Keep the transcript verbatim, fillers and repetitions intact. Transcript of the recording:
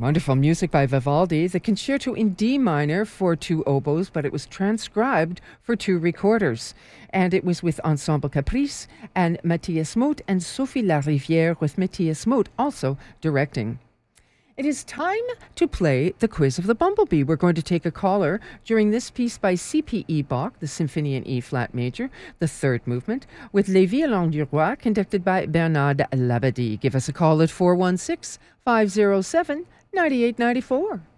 Wonderful music by Vivaldi, the Concerto in D minor for two oboes, but it was transcribed for two recorders. And it was with Ensemble Caprice and Matthias Moot and Sophie Larivière, with Matthias Moot also directing. It is time to play the Quiz of the Bumblebee. We're going to take a caller during this piece by C P E Bach, the Symphony in E flat major, the third movement, with Les Violons du Roi, conducted by Bernard Labadie. Give us a call at four one six, five oh seven, nine eight nine four.